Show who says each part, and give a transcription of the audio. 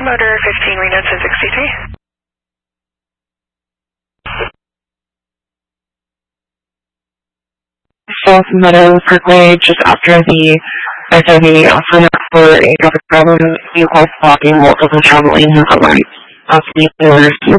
Speaker 1: Motor 15 Reno 1063.
Speaker 2: South Meadows Parkway, just after the SOV, offering up for a traffic problem, vehicles blocking multiple travel lanes and lights.